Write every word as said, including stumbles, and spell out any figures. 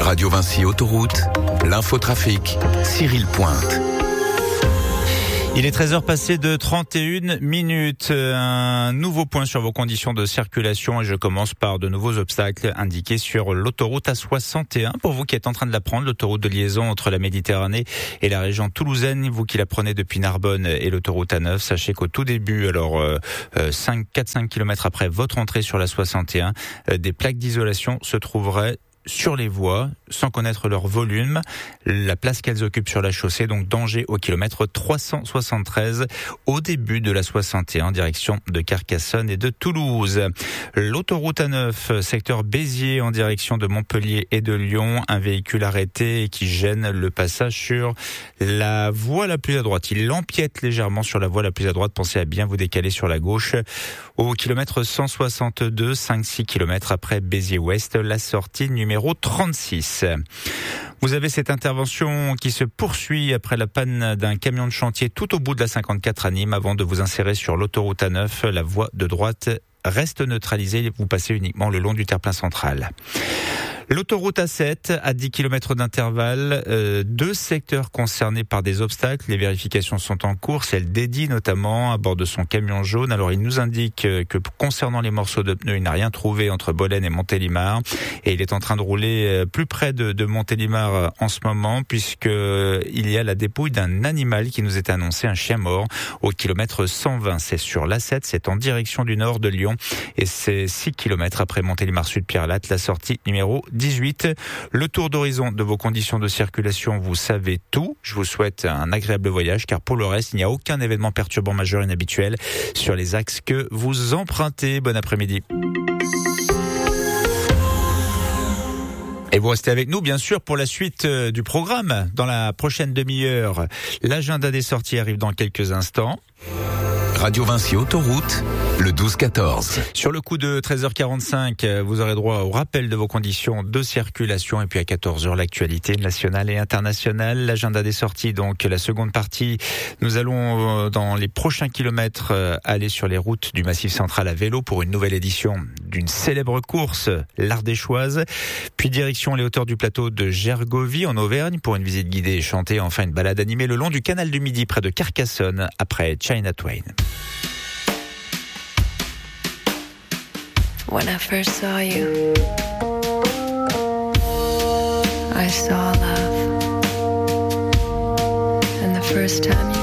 Radio Vinci Autoroute, l'infotrafic, Cyril Pointe. Il est treize heures passées de trente et une minutes. Un nouveau point sur vos conditions de circulation et je commence par de nouveaux obstacles indiqués sur l'autoroute A soixante et un. Pour vous qui êtes en train de la prendre, l'autoroute de liaison entre la Méditerranée et la région toulousaine, vous qui la prenez depuis Narbonne et l'autoroute A neuf, sachez qu'au tout début, alors euh, cinq, quatre à cinq kilomètres après votre entrée sur la soixante et un, euh, des plaques d'isolation se trouveraient sur les voies, sans connaître leur volume, la place qu'elles occupent sur la chaussée, donc danger au kilomètre trois cent soixante-treize au début de la soixante et un, direction de Carcassonne et de Toulouse. L'autoroute A neuf, secteur Béziers en direction de Montpellier et de Lyon, un véhicule arrêté qui gêne le passage sur la voie la plus à droite. Il empiète légèrement sur la voie la plus à droite, pensez à bien vous décaler sur la gauche. Au kilomètre cent soixante-deux, cinq à six kilomètres après Béziers-Ouest, la sortie numéro numéro trente-six. Vous avez cette intervention qui se poursuit après la panne d'un camion de chantier tout au bout de la cinquante-quatre à Nîmes. Avant de vous insérer sur l'autoroute A neuf, la voie de droite reste neutralisée. Vous passez uniquement le long du terre-plein central. L'autoroute A sept à dix kilomètres d'intervalle, euh, deux secteurs concernés par des obstacles. Les vérifications sont en cours, celle d'Eddy notamment à bord de son camion jaune. Alors il nous indique que concernant les morceaux de pneus, il n'a rien trouvé entre Bolène et Montélimar et il est en train de rouler plus près de, de Montélimar en ce moment puisque il y a la dépouille d'un animal qui nous est annoncé, un chien mort au kilomètre cent vingt. C'est sur l'A sept, c'est en direction du nord de Lyon et c'est six kilomètres après Montélimar-Sud-Pierre-Latte, la sortie numéro dix-huit. Le tour d'horizon de vos conditions de circulation, vous savez tout. Je vous souhaite un agréable voyage car pour le reste, il n'y a aucun événement perturbant majeur inhabituel sur les axes que vous empruntez. Bon après-midi. Et vous restez avec nous, bien sûr, pour la suite du programme. Dans la prochaine demi-heure, l'agenda des sorties arrive dans quelques instants. Radio Vinci Autoroute, le douze quatorze. Sur le coup de treize heures quarante-cinq, vous aurez droit au rappel de vos conditions de circulation. Et puis à quatorze heures, l'actualité nationale et internationale. L'agenda des sorties, donc la seconde partie. Nous allons, dans les prochains kilomètres, aller sur les routes du Massif central à vélo pour une nouvelle édition d'une célèbre course, l'Ardéchoise. Puis direction les hauteurs du plateau de Gergovie en Auvergne pour une visite guidée et chantée. Enfin, une balade animée le long du canal du Midi près de Carcassonne après China Twain. When I first saw you, I saw love. And the first time you